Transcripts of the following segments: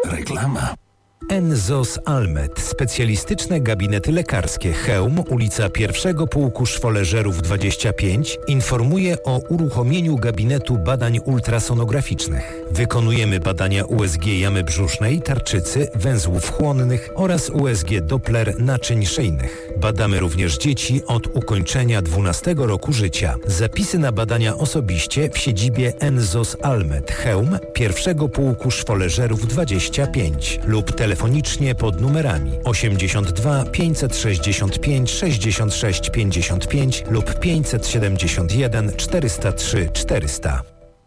Reklama. NZOS Almed. Specjalistyczne gabinety lekarskie. Chełm, ulica 1 Pułku Szwoleżerów 25 informuje o uruchomieniu gabinetu badań ultrasonograficznych. Wykonujemy badania USG jamy brzusznej, tarczycy, węzłów chłonnych oraz USG Doppler naczyń szyjnych. Badamy również dzieci od ukończenia 12 roku życia. Zapisy na badania osobiście w siedzibie NZOS Almed. Chełm, 1 Pułku Szwoleżerów 25 lub telefonicznie pod numerami 82 565 66 55 lub 571 403 400.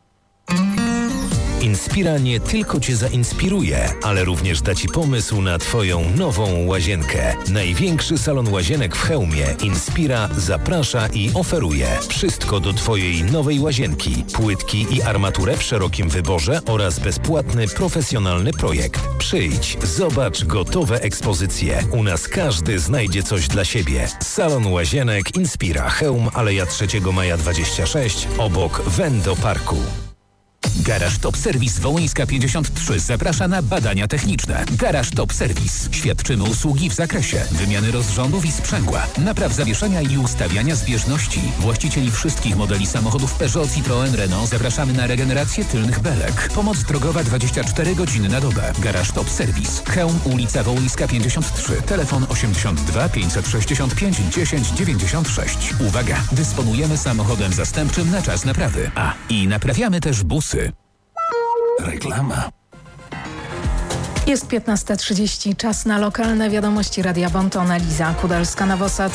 Inspira nie tylko Cię zainspiruje, ale również da Ci pomysł na Twoją nową łazienkę. Największy salon łazienek w Chełmie Inspira zaprasza i oferuje wszystko do Twojej nowej łazienki, płytki i armaturę w szerokim wyborze oraz bezpłatny, profesjonalny projekt. Przyjdź, zobacz gotowe ekspozycje. U nas każdy znajdzie coś dla siebie. Salon łazienek Inspira, Chełm, Aleja 3 Maja 26, obok Wendo Parku. Garaż Top Service Wołyńska 53 zaprasza na badania techniczne. Garaż Top Service. Świadczymy usługi w zakresie wymiany rozrządów i sprzęgła, napraw zawieszenia i ustawiania zbieżności. Właścicieli wszystkich modeli samochodów Peugeot, Citroën, Renault zapraszamy na regenerację tylnych belek. Pomoc drogowa 24 godziny na dobę. Garaż Top Service. Chełm, ulica Wołyńska 53. Telefon 82 565 10 96. Uwaga! Dysponujemy samochodem zastępczym na czas naprawy. I naprawiamy też busy. Reklama. Jest 15:30, czas na lokalne wiadomości Radia Bonton. Eliza Kudalska-Nowosad.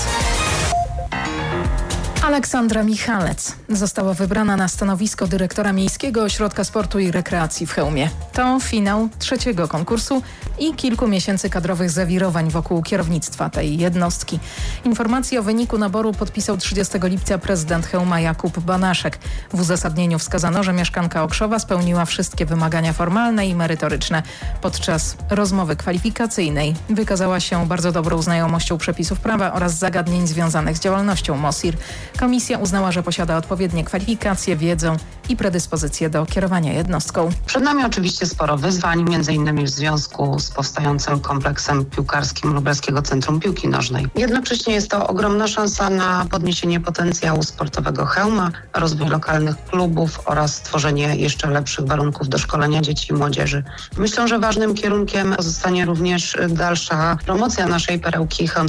Aleksandra Michalec została wybrana na stanowisko dyrektora Miejskiego Ośrodka Sportu i Rekreacji w Chełmie. To finał trzeciego konkursu i kilku miesięcy kadrowych zawirowań wokół kierownictwa tej jednostki. Informację o wyniku naboru podpisał 30 lipca prezydent Chełma Jakub Banaszek. W uzasadnieniu wskazano, że mieszkanka Okrzowa spełniła wszystkie wymagania formalne i merytoryczne. Podczas rozmowy kwalifikacyjnej wykazała się bardzo dobrą znajomością przepisów prawa oraz zagadnień związanych z działalnością MOSIR. Komisja uznała, że posiada odpowiednie kwalifikacje, wiedzę i predyspozycje do kierowania jednostką. Przed nami oczywiście sporo wyzwań, m.in. w związku z powstającym kompleksem piłkarskim Lubelskiego Centrum Piłki Nożnej. Jednocześnie jest to ogromna szansa na podniesienie potencjału sportowego Chełma, rozwój lokalnych klubów oraz stworzenie jeszcze lepszych warunków do szkolenia dzieci i młodzieży. Myślę, że ważnym kierunkiem pozostanie również dalsza promocja naszej perełki chełmskiej